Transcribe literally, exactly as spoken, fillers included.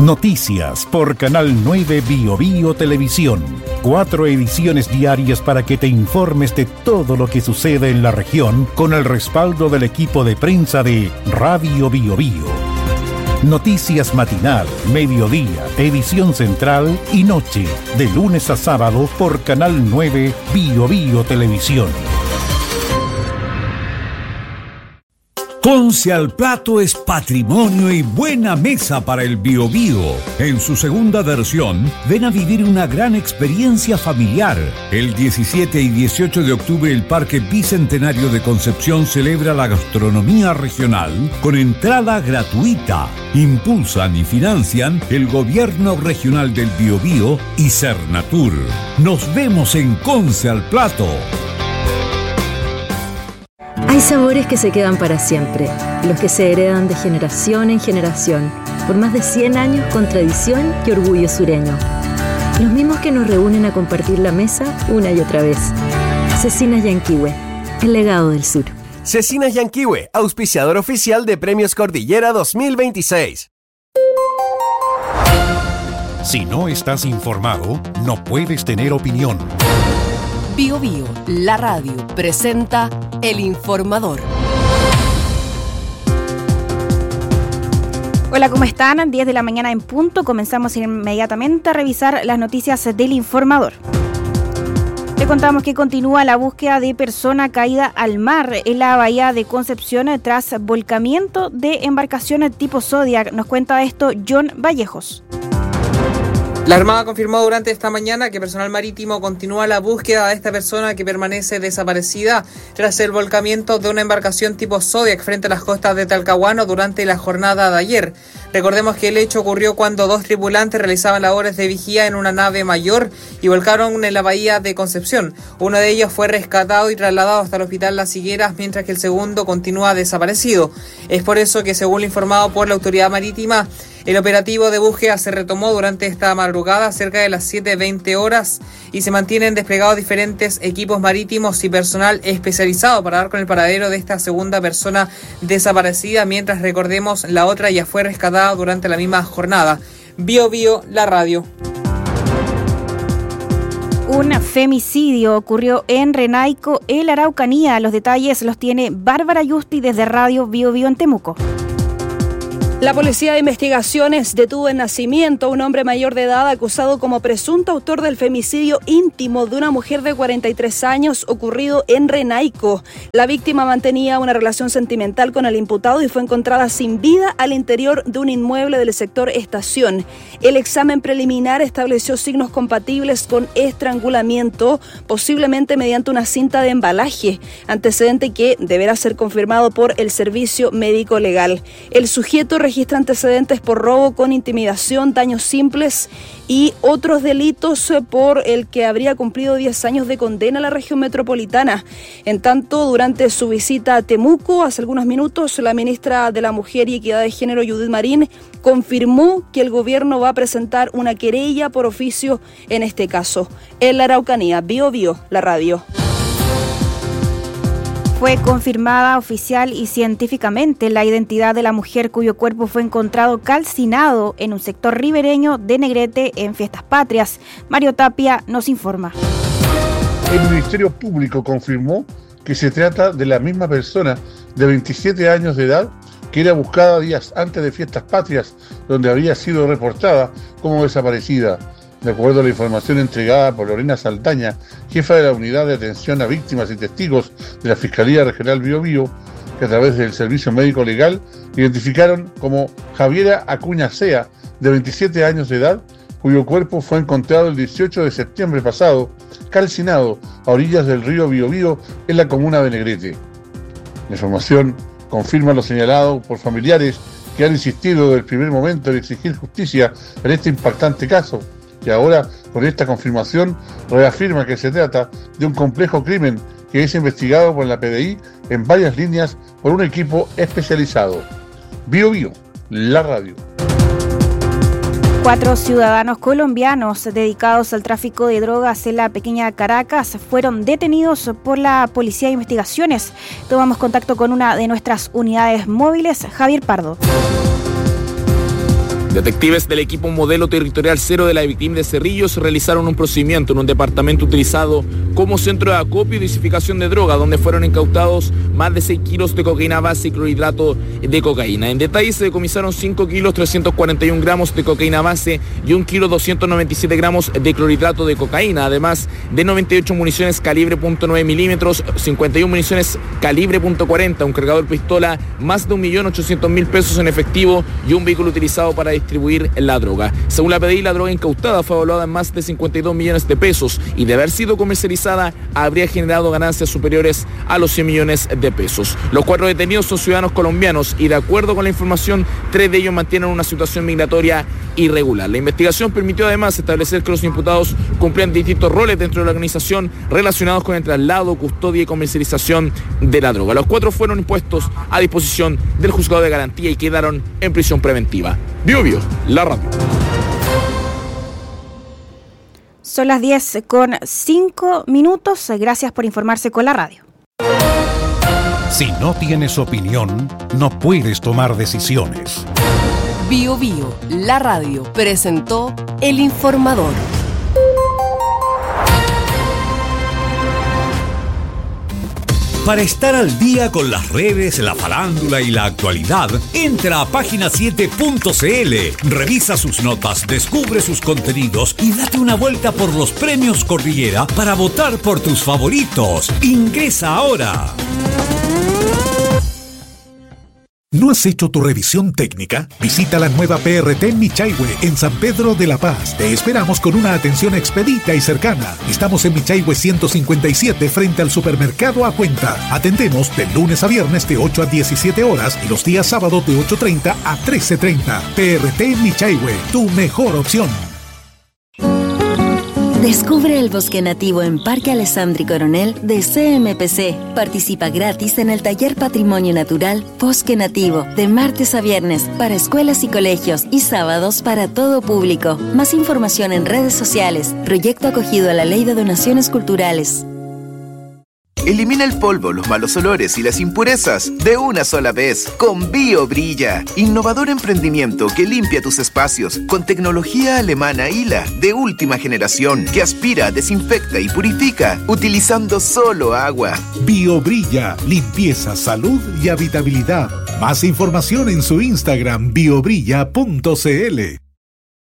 Noticias por Canal nueve Bio Bio Televisión. Cuatro ediciones diarias para que te informes de todo lo que sucede en la región con el respaldo del equipo de prensa de Radio Bio Bio. Noticias matinal, mediodía, edición central y noche, de lunes a sábado por Canal nueve Bio Bio Televisión. Conce al Plato es patrimonio y buena mesa para el Biobío. En su segunda versión, ven a vivir una gran experiencia familiar. El diecisiete y dieciocho de octubre, el Parque Bicentenario de Concepción celebra la gastronomía regional con entrada gratuita. Impulsan y financian el Gobierno Regional del Biobío y Cernatur. Nos vemos en Conce al Plato. Hay sabores que se quedan para siempre, los que se heredan de generación en generación, por más de cien años con tradición y orgullo sureño. Los mismos que nos reúnen a compartir la mesa una y otra vez. Cecinas Yanquihue, el legado del sur. Cecinas Yanquihue, auspiciador oficial de Premios Cordillera dos mil veintiséis. Si no estás informado, no puedes tener opinión. Bio Bio, la radio, presenta El Informador. Hola, ¿cómo están? diez de la mañana en punto. Comenzamos inmediatamente a revisar las noticias del Informador. Le contamos que continúa la búsqueda de persona caída al mar en la bahía de Concepción tras volcamiento de embarcaciones tipo Zodiac. Nos cuenta esto John Vallejos. La Armada confirmó durante esta mañana que personal marítimo continúa la búsqueda de esta persona que permanece desaparecida tras el volcamiento de una embarcación tipo Zodiac frente a las costas de Talcahuano durante la jornada de ayer. Recordemos que el hecho ocurrió cuando dos tripulantes realizaban labores de vigía en una nave mayor y volcaron en la bahía de Concepción. Uno de ellos fue rescatado y trasladado hasta el hospital Las Higueras, mientras que el segundo continúa desaparecido. Es por eso que, según lo informado por la autoridad marítima, el operativo de búsqueda se retomó durante esta madrugada cerca de las siete veinte horas y se mantienen desplegados diferentes equipos marítimos y personal especializado para dar con el paradero de esta segunda persona desaparecida, mientras, recordemos, la otra ya fue rescatada durante la misma jornada. Bio Bio, la radio. Un femicidio ocurrió en Renaico, en la Araucanía. Los detalles los tiene Bárbara Yusti desde Radio Bio Bio en Temuco. La Policía de Investigaciones detuvo en Nacimiento a un hombre mayor de edad acusado como presunto autor del femicidio íntimo de una mujer de cuarenta y tres años ocurrido en Renaico. La víctima mantenía una relación sentimental con el imputado y fue encontrada sin vida al interior de un inmueble del sector Estación. El examen preliminar estableció signos compatibles con estrangulamiento, posiblemente mediante una cinta de embalaje, antecedente que deberá ser confirmado por el Servicio Médico Legal. El sujeto registra antecedentes por robo con intimidación, daños simples y otros delitos por el que habría cumplido diez años de condena a la región metropolitana. En tanto, durante su visita a Temuco, hace algunos minutos, la ministra de la Mujer y Equidad de Género, Judith Marín, confirmó que el gobierno va a presentar una querella por oficio en este caso. En la Araucanía, Bio Bio, la radio. Fue confirmada oficial y científicamente la identidad de la mujer cuyo cuerpo fue encontrado calcinado en un sector ribereño de Negrete en Fiestas Patrias. Mario Tapia nos informa. El Ministerio Público confirmó que se trata de la misma persona de veintisiete años de edad que era buscada días antes de Fiestas Patrias, donde había sido reportada como desaparecida. De acuerdo a la información entregada por Lorena Saldaña, jefa de la Unidad de Atención a Víctimas y Testigos de la Fiscalía Regional Bio Bio, que a través del Servicio Médico Legal identificaron como Javiera Acuña Sea, de veintisiete años de edad, cuyo cuerpo fue encontrado el dieciocho de septiembre pasado, calcinado a orillas del río Bio Bio en la comuna de Negrete. La información confirma lo señalado por familiares que han insistido desde el primer momento en exigir justicia en este impactante caso, y ahora, con esta confirmación, reafirma que se trata de un complejo crimen que es investigado por la P D I en varias líneas por un equipo especializado. Bio Bio, la radio. Cuatro ciudadanos colombianos dedicados al tráfico de drogas en la pequeña Caracas fueron detenidos por la Policía de Investigaciones. Tomamos contacto con una de nuestras unidades móviles, Javier Pardo. Detectives del equipo Modelo Territorial Cero de la Victim de Cerrillos realizaron un procedimiento en un departamento utilizado como centro de acopio y dosificación de droga, donde fueron incautados más de seis kilos de cocaína base y clorhidrato de cocaína. En detalle, se decomisaron cinco kilos trescientos cuarenta y un gramos de cocaína base y un kilo doscientos noventa y siete gramos de clorhidrato de cocaína, además de noventa y ocho municiones calibre punto nueve milímetros, cincuenta y una municiones calibre punto cuarenta, un cargador pistola, más de un millón ochocientos mil pesos en efectivo y un vehículo utilizado para distribuir la droga. Según la P D I, la droga incautada fue evaluada en más de cincuenta y dos millones de pesos y de haber sido comercializada habría generado ganancias superiores a los cien millones de pesos. Los cuatro detenidos son ciudadanos colombianos y, de acuerdo con la información, tres de ellos mantienen una situación migratoria irregular. La investigación permitió además establecer que los imputados cumplían distintos roles dentro de la organización relacionados con el traslado, custodia y comercialización de la droga. Los cuatro fueron impuestos a disposición del juzgado de garantía y quedaron en prisión preventiva. Bio Bio, la radio. Son las diez con cinco minutos. Gracias por informarse con la radio. Si no tienes opinión, no puedes tomar decisiones. Bio Bio, la radio, presentó El Informador. Para estar al día con las redes, la farándula y la actualidad, entra a página siete punto c l, revisa sus notas, descubre sus contenidos y date una vuelta por los premios Cordillera para votar por tus favoritos. Ingresa ahora. ¿No has hecho tu revisión técnica? Visita la nueva P R T Michaihue en San Pedro de la Paz. Te esperamos con una atención expedita y cercana. Estamos en Michaihue ciento cincuenta y siete frente al supermercado A Cuenta. Atendemos de lunes a viernes de ocho a diecisiete horas y los días sábados de ocho treinta a trece treinta. P R T Michaihue, tu mejor opción. Descubre el bosque nativo en Parque Alessandri Coronel de C M P C. Participa gratis en el taller Patrimonio Natural Bosque Nativo de martes a viernes para escuelas y colegios y sábados para todo público. Más información en redes sociales. Proyecto acogido a la Ley de Donaciones Culturales. Elimina el polvo, los malos olores y las impurezas de una sola vez con BioBrilla. Innovador emprendimiento que limpia tus espacios con tecnología alemana I L A de última generación que aspira, desinfecta y purifica utilizando solo agua. BioBrilla, limpieza, salud y habitabilidad. Más información en su Instagram biobrilla punto c l.